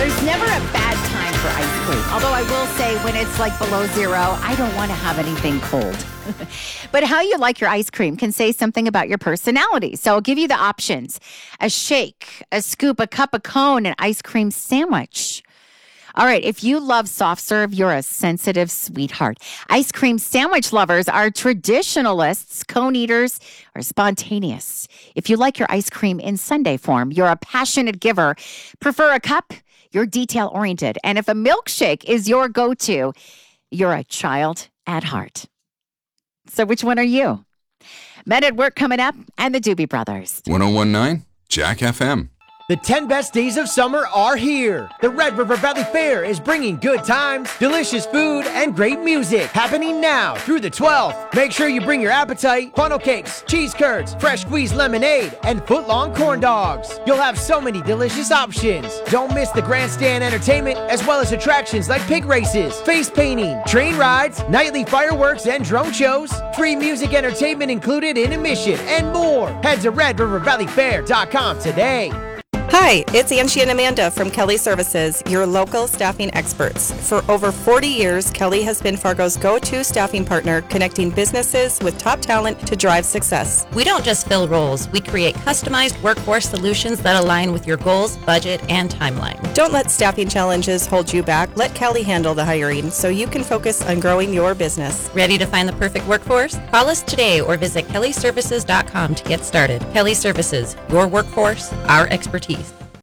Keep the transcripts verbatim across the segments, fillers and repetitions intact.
There's never a bad time for ice cream. Although I will say when it's like below zero, I don't want to have anything cold. But how you like your ice cream can say something about your personality. So I'll give you the options. A shake, a scoop, a cup, a cone, an ice cream sandwich. All right, if you love soft serve, you're a sensitive sweetheart. Ice cream sandwich lovers are traditionalists, cone eaters, or spontaneous. If you like your ice cream in sundae form, you're a passionate giver. Prefer a cup, you're detail-oriented. And if a milkshake is your go-to, you're a child at heart. So which one are you? Men at Work coming up, and the Doobie Brothers. one oh one point nine Jack F M. The ten best days of summer are here. The Red River Valley Fair is bringing good times, delicious food, and great music happening now through the twelfth. Make sure you bring your appetite, funnel cakes, cheese curds, fresh squeezed lemonade, and foot-long corn dogs. You'll have so many delicious options. Don't miss the grandstand entertainment, as well as attractions like pig races, face painting, train rides, nightly fireworks, and drone shows. Free music entertainment included in admission, and more. Head to red river valley fair dot com today. Hi, it's Angie and Amanda from Kelly Services, your local staffing experts. For over forty years, Kelly has been Fargo's go-to staffing partner, connecting businesses with top talent to drive success. We don't just fill roles, we create customized workforce solutions that align with your goals, budget, and timeline. Don't let staffing challenges hold you back. Let Kelly handle the hiring so you can focus on growing your business. Ready to find the perfect workforce? Call us today or visit kelly services dot com to get started. Kelly Services, your workforce, our expertise.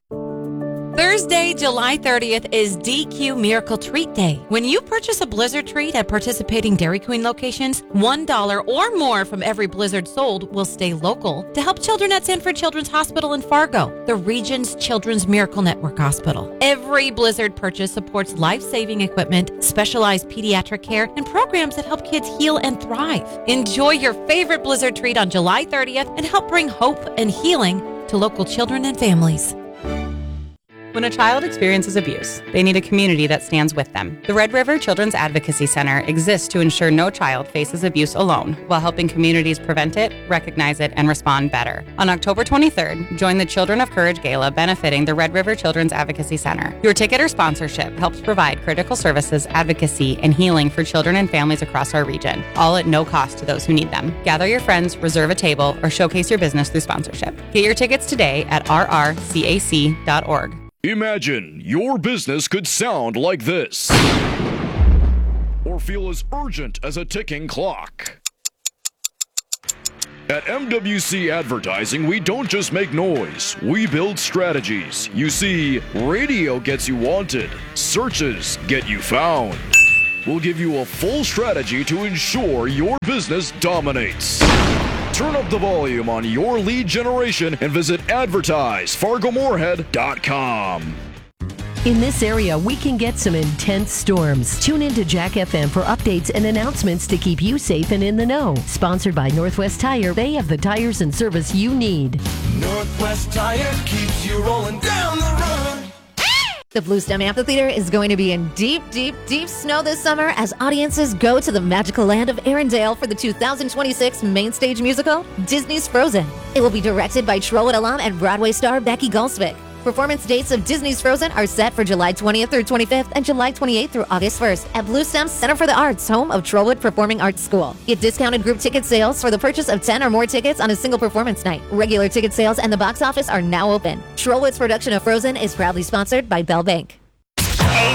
Thursday, July thirtieth is D Q Miracle Treat Day. When you purchase a Blizzard treat at participating Dairy Queen locations, one dollar or more from every Blizzard sold will stay local to help children at Sanford Children's Hospital in Fargo, the region's Children's Miracle Network hospital. Every Blizzard purchase supports life-saving equipment, specialized pediatric care, and programs that help kids heal and thrive. Enjoy your favorite Blizzard treat on July thirtieth and help bring hope and healing to local children and families. When a child experiences abuse, they need a community that stands with them. The Red River Children's Advocacy Center exists to ensure no child faces abuse alone, while helping communities prevent it, recognize it, and respond better. On October twenty-third, join the Children of Courage Gala benefiting the Red River Children's Advocacy Center. Your ticket or sponsorship helps provide critical services, advocacy, and healing for children and families across our region, all at no cost to those who need them. Gather your friends, reserve a table, or showcase your business through sponsorship. Get your tickets today at r r c a c dot org. Imagine your business could sound like this, or feel as urgent as a ticking clock. At M W C Advertising, we don't just make noise, we build strategies. You see, radio gets you wanted, searches get you found. We'll give you a full strategy to ensure your business dominates. Turn up the volume on your lead generation and visit advertise fargo moorhead dot com. In this area, we can get some intense storms. Tune in to Jack F M for updates and announcements to keep you safe and in the know. Sponsored by Northwest Tire, they have the tires and service you need. Northwest Tire keeps you rolling down the road. The Bluestem Amphitheater is going to be in deep, deep, deep snow this summer as audiences go to the magical land of Arendelle for the two thousand twenty-six main stage musical, Disney's Frozen. It will be directed by Trolwood alum and Broadway star Becky Goldsvick. Performance dates of Disney's Frozen are set for July twentieth through twenty-fifth and July twenty-eighth through August first at Bluestem Center for the Arts, home of Trolwood Performing Arts School. Get discounted group ticket sales for the purchase of ten or more tickets on a single performance night. Regular ticket sales and the box office are now open. Trolwood's production of Frozen is proudly sponsored by Bell Bank.